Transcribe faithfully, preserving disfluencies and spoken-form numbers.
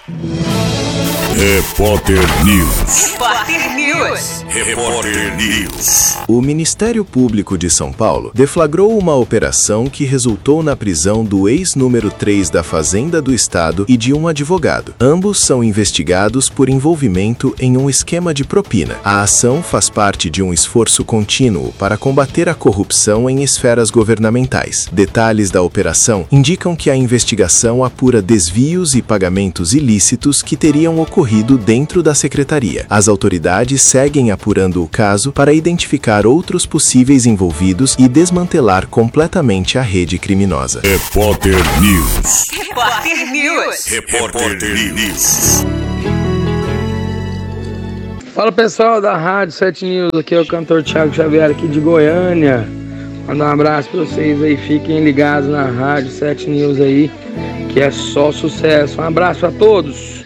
Repórter News. Repórter News. Repórter News. O Ministério Público de São Paulo deflagrou uma operação que resultou na prisão do ex-número três da Fazenda do Estado e de um advogado. Ambos são investigados por envolvimento em um esquema de propina. A ação faz parte de um esforço contínuo para combater a corrupção em esferas governamentais. Detalhes da operação indicam que a investigação apura desvios e pagamentos ilícitos que teriam ocorrido dentro da secretaria. As autoridades seguem apurando o caso para identificar outros possíveis envolvidos e desmantelar completamente a rede criminosa. Repórter News. Repórter News. Repórter News. Fala pessoal da Rádio sete News, aqui é o cantor Thiago Xavier aqui de Goiânia. Mandar um abraço para vocês aí, fiquem ligados na Rádio sete News aí, que é só sucesso. Um abraço a todos.